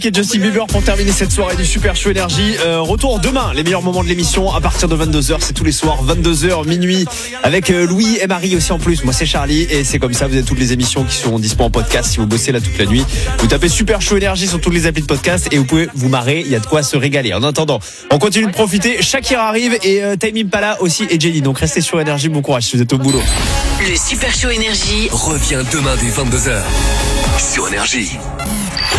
Et Justin Bieber pour terminer cette soirée du Super Show Énergie. Retour demain, les meilleurs moments de l'émission à partir de 22h, c'est tous les soirs 22h minuit avec Louis et Marie aussi en plus. Moi c'est Charlie et c'est comme ça, vous avez toutes les émissions qui sont dispo en podcast si vous bossez là toute la nuit. Vous tapez Super Show Énergie sur toutes les applis de podcast et vous pouvez vous marrer, il y a de quoi se régaler. En attendant, on continue de profiter, Shakira arrive et Time Impala aussi et Jenny. Donc restez sur Énergie, bon courage si vous êtes au boulot. Le Super Show Énergie revient demain dès 22h sur Énergie.